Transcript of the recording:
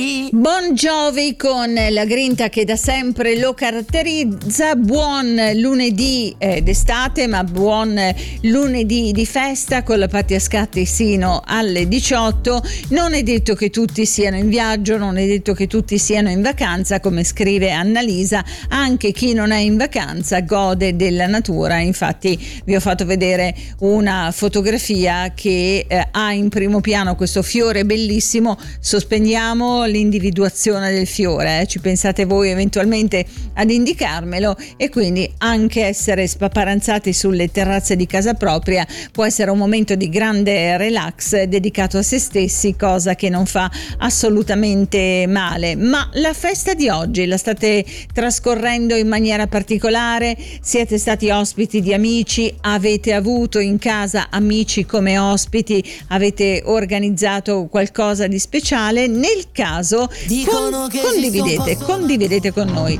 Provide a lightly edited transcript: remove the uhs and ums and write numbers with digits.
Bon Jovi con la grinta che da sempre lo caratterizza. Buon lunedì d'estate, ma buon lunedì di festa con la Patti a scatti sino alle 18. Non è detto che tutti siano in viaggio, non è detto che tutti siano in vacanza, come scrive Annalisa. Anche chi non è in vacanza gode della natura. Infatti vi ho fatto vedere una fotografia che ha in primo piano questo fiore bellissimo. Sospendiamo l'individuazione del fiore, ci pensate voi eventualmente ad indicarmelo, e quindi anche essere spaparanzati sulle terrazze di casa propria può essere un momento di grande relax dedicato a se stessi, cosa che non fa assolutamente male. Ma la festa di oggi la state trascorrendo in maniera particolare? Siete stati ospiti di amici? Avete avuto in casa amici come ospiti? Avete organizzato qualcosa di speciale? Nel caso condividete con noi